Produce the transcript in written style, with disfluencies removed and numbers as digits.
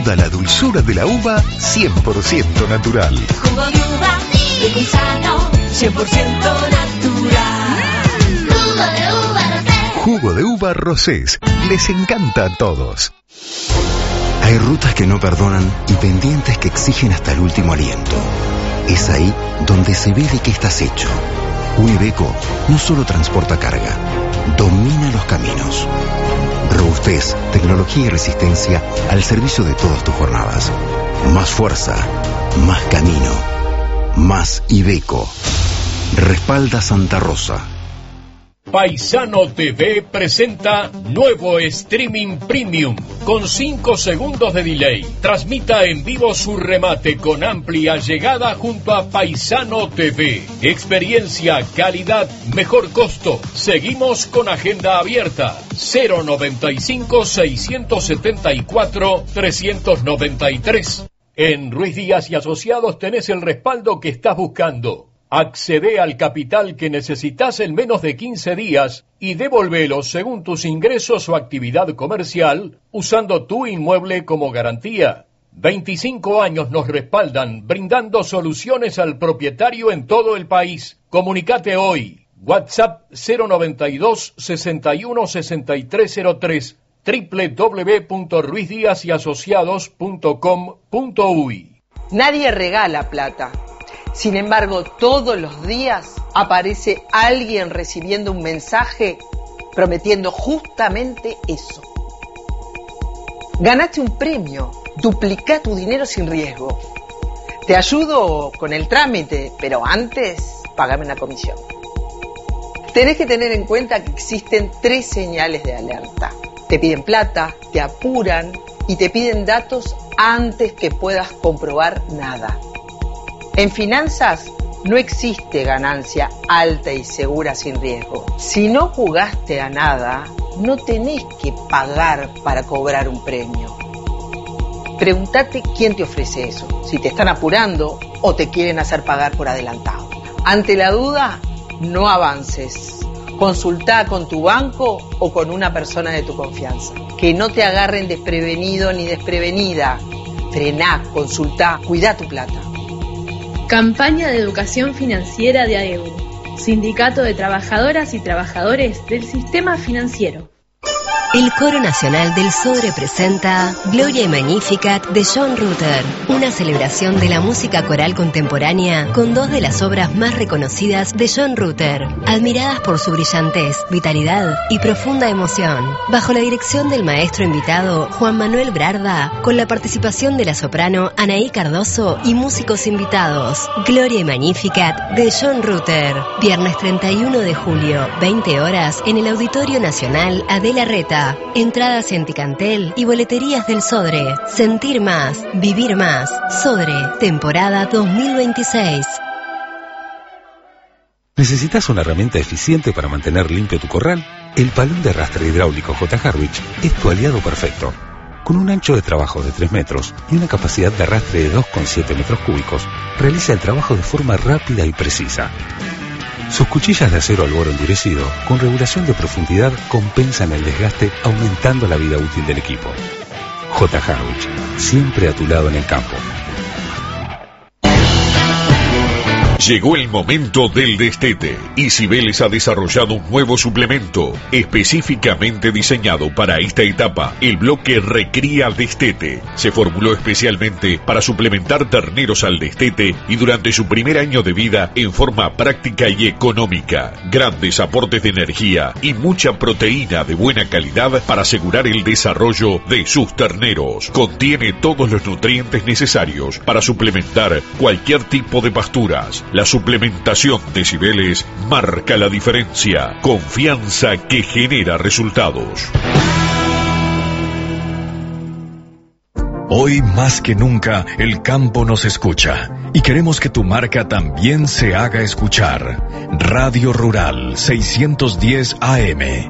La dulzura de la uva 100% natural. Jugo de uva, rico y sano, 100% natural. Jugo de uva Rosés. Les encanta a todos. Hay rutas que no perdonan y pendientes que exigen hasta el último aliento. Es ahí donde se ve de qué estás hecho. Un Iveco no solo transporta carga, domina los caminos. Robustez, tecnología y resistencia al servicio de todas tus jornadas. Más fuerza, más camino, más Iveco. Respalda Santa Rosa. Paisano TV presenta nuevo streaming premium con 5 segundos de delay. Transmita en vivo su remate con amplia llegada junto a Paisano TV. Experiencia, calidad, mejor costo. Seguimos con agenda abierta. 095-674-393. En Ruiz Díaz y Asociados tenés el respaldo que estás buscando. Accede al capital que necesitas en menos de 15 días y devolvelo según tus ingresos o actividad comercial usando tu inmueble como garantía. 25 años nos respaldan brindando soluciones al propietario en todo el país. Comunicate hoy. WhatsApp 092 61 6303 www.ruizdiasyasociados.com.uy. Nadie regala plata. Sin embargo, todos los días aparece alguien recibiendo un mensaje prometiendo justamente eso. Ganaste un premio, duplica tu dinero sin riesgo. Te ayudo con el trámite, pero antes pagame una comisión. Tenés que tener en cuenta que existen 3 señales de alerta. Te piden plata, te apuran y te piden datos antes que puedas comprobar nada. En finanzas no existe ganancia alta y segura sin riesgo. Si no jugaste a nada, no tenés que pagar para cobrar un premio. Pregúntate quién te ofrece eso, si te están apurando o te quieren hacer pagar por adelantado. Ante la duda, no avances. Consultá con tu banco o con una persona de tu confianza. Que no te agarren desprevenido ni desprevenida. Frená, consultá, cuidá tu plata. Campaña de educación financiera de AEU, Sindicato de Trabajadoras y Trabajadores del Sistema Financiero. El Coro Nacional del Sodre presenta Gloria y Magnificat de John Rutter, una celebración de la música coral contemporánea con 2 de las obras más reconocidas de John Rutter, admiradas por su brillantez, vitalidad y profunda emoción, bajo la dirección del maestro invitado Juan Manuel Brarda, con la participación de la soprano Anaí Cardoso y músicos invitados. Gloria y Magnificat de John Rutter, viernes 31 de julio, 20 horas, en el Auditorio Nacional Adela Reta. Entradas en Ticantel y boleterías del Sodre. Sentir más, vivir más. Sodre, temporada 2026. ¿Necesitas una herramienta eficiente para mantener limpio tu corral? El palón de arrastre hidráulico J. Harwich es tu aliado perfecto. Con un ancho de trabajo de 3 metros y una capacidad de arrastre de 2,7 metros cúbicos, realiza el trabajo de forma rápida y precisa. Sus cuchillas de acero al boro endurecido, con regulación de profundidad, compensan el desgaste, aumentando la vida útil del equipo. J. Harwich, siempre a tu lado en el campo. Llegó el momento del destete y Cibeles ha desarrollado un nuevo suplemento específicamente diseñado para esta etapa, el bloque Recría Destete. Se formuló especialmente para suplementar terneros al destete y durante su primer año de vida en forma práctica y económica. Grandes aportes de energía y mucha proteína de buena calidad para asegurar el desarrollo de sus terneros. Contiene todos los nutrientes necesarios para suplementar cualquier tipo de pasturas. La suplementación de Cibeles marca la diferencia. Confianza que genera resultados. Hoy más que nunca, el campo nos escucha y queremos que tu marca también se haga escuchar. Radio Rural 610 AM.